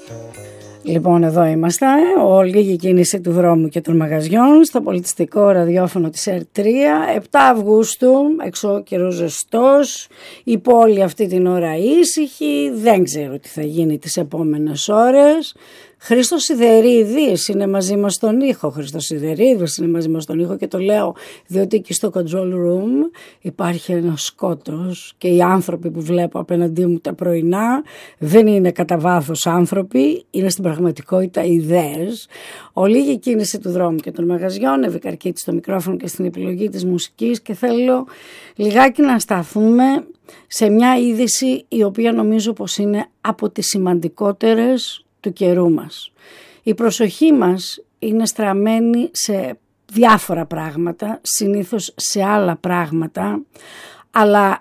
Λοιπόν, εδώ είμαστε, λίγη κίνηση του δρόμου και των μαγαζιών στο πολιτιστικό ραδιόφωνο της ΕΡΤ3, 7 Αυγούστου, εξώ καιρός ζεστός, η πόλη αυτή την ώρα ήσυχη, δεν ξέρω τι θα γίνει τις επόμενες ώρες. Χρήστος Σιδερίδης είναι μαζί μας στον ήχο. Χρήστος Σιδερίδης είναι μαζί μας στον ήχο και το λέω διότι εκεί στο control room υπάρχει ένα σκότος και οι άνθρωποι που βλέπω απέναντί μου τα πρωινά δεν είναι κατά βάθος άνθρωποι, είναι στην πραγματικότητα ιδέες. Ολίγη κίνηση του δρόμου και των μαγαζιών, Εύη Καρκίτη στο μικρόφωνο και στην επιλογή της μουσικής και θέλω λιγάκι να σταθούμε σε μια είδηση η οποία νομίζω πως είναι από τις σημαντικότερες του καιρού μας. Η προσοχή μας είναι στραμμένη σε διάφορα πράγματα, συνήθως σε άλλα πράγματα, αλλά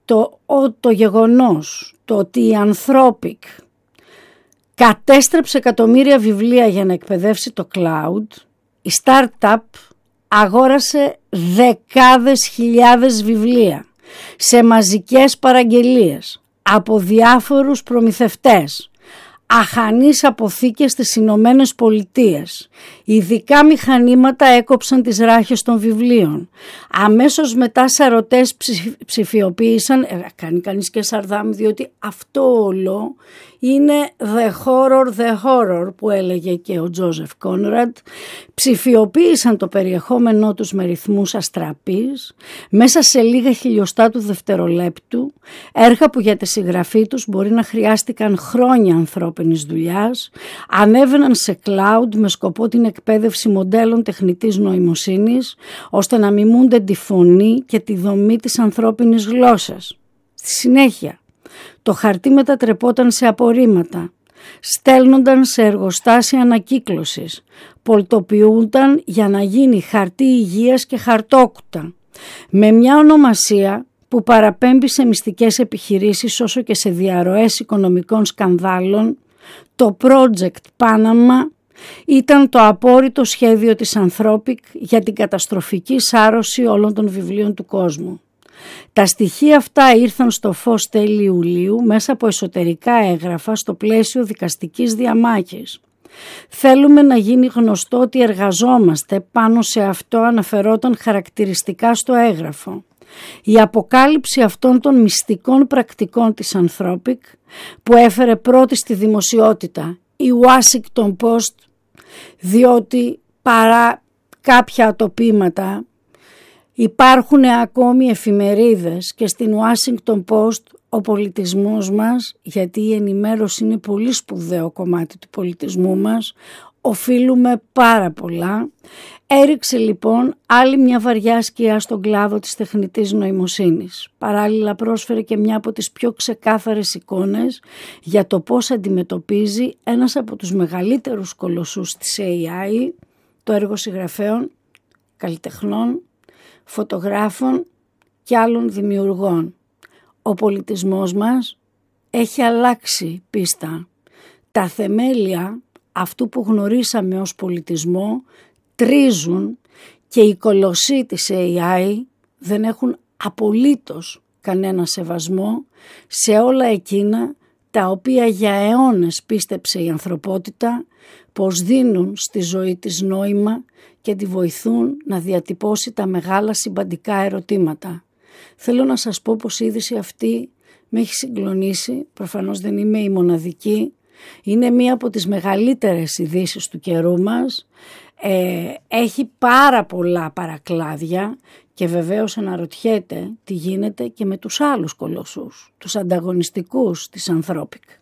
το γεγονός, το ότι η Anthropic κατέστρεψε εκατομμύρια βιβλία για να εκπαιδεύσει το cloud, η startup αγόρασε δεκάδες χιλιάδες βιβλία σε μαζικές παραγγελίες από διάφορους προμηθευτές, αχανείς αποθήκες στις Ηνωμένες Πολιτείες. Ειδικά μηχανήματα έκοψαν τις ράχες των βιβλίων. Αμέσως μετά σαρωτές ψηφιοποίησαν, κάνει κανείς και σαρδάμ, διότι αυτό όλο είναι the horror που έλεγε και ο Τζόζεφ Κόνραντ. Ψηφιοποίησαν το περιεχόμενό τους με ρυθμούς αστραπής, μέσα σε λίγα χιλιοστά του δευτερολέπτου, έργα που για τη συγγραφή τους μπορεί να χρειάστηκαν χρόνια ανθρώπινης δουλειάς, ανέβαιναν σε cloud με σκοπό την εκπαίδευση μοντέλων τεχνητής νοημοσύνης, ώστε να μιμούνται τη φωνή και τη δομή της ανθρώπινης γλώσσας. Στη συνέχεια, το χαρτί μετατρεπόταν σε απορρίμματα, στέλνονταν σε εργοστάσια ανακύκλωσης, πολτοποιούνταν για να γίνει χαρτί υγείας και χαρτόκουτα, με μια ονομασία που παραπέμπει σε μυστικές επιχειρήσεις όσο και σε διαρροές οικονομικών σκανδάλων. Το Project Panama ήταν το απόρριτο σχέδιο της Anthropic για την καταστροφική σάρωση όλων των βιβλίων του κόσμου. Τα στοιχεία αυτά ήρθαν στο φως τέλη Ιουλίου μέσα από εσωτερικά έγγραφα στο πλαίσιο δικαστικής διαμάχης. Θέλουμε να γίνει γνωστό ότι εργαζόμαστε πάνω σε αυτό, αναφερόταν χαρακτηριστικά στο έγγραφο. Η αποκάλυψη αυτών των μυστικών πρακτικών της Anthropic που έφερε πρώτη στη δημοσιότητα η Washington Post, διότι παρά κάποια ατοπήματα υπάρχουν ακόμη εφημερίδες και στην Washington Post ο πολιτισμός μας, γιατί η ενημέρωση είναι πολύ σπουδαίο κομμάτι του πολιτισμού μας, οφείλουμε πάρα πολλά. Έριξε λοιπόν άλλη μια βαριά σκιά στον κλάδο της τεχνητής νοημοσύνης. Παράλληλα πρόσφερε και μια από τις πιο ξεκάθαρες εικόνες για το πώς αντιμετωπίζει ένας από τους μεγαλύτερους κολοσσούς της AI, το έργο συγγραφέων, καλλιτεχνών, φωτογράφων και άλλων δημιουργών. Ο πολιτισμός μας έχει αλλάξει πίστα. Τα θεμέλια αυτού που γνωρίσαμε ως πολιτισμό τρίζουν και οι κολοσσοί της AI δεν έχουν απολύτως κανένα σεβασμό σε όλα εκείνα τα οποία για αιώνες πίστεψε η ανθρωπότητα πως δίνουν στη ζωή της νόημα και τη βοηθούν να διατυπώσει τα μεγάλα συμπαντικά ερωτήματα. Θέλω να σας πω πως η είδηση αυτή με έχει συγκλονίσει, προφανώς δεν είμαι η μοναδική. Είναι μία από τις μεγαλύτερες ειδήσεις του καιρού μας. Έχει πάρα πολλά παρακλάδια και βεβαίως αναρωτιέται τι γίνεται και με τους άλλους κολοσσούς, τους ανταγωνιστικούς της Anthropic.